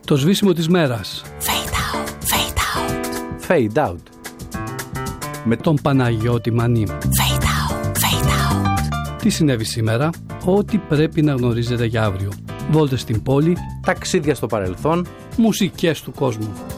Το σβήσιμο της μέρας. Fade out, fade out. Fade out. Με τον Παναγιώτη Μανή. Fade out, fade out. Τι συνέβη σήμερα, ό,τι πρέπει να γνωρίζετε για αύριο. Βόλτες στην πόλη, Ταξίδια στο παρελθόν. μουσικές του κόσμου.